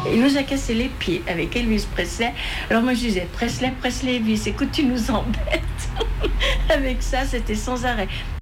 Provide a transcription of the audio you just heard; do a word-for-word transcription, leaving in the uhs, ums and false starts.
Il nous a cassé les pieds avec Elvis Presley. Alors moi je disais, Presley, Presley, Elvis, écoute, tu nous embêtes. Avec ça, c'était sans arrêt.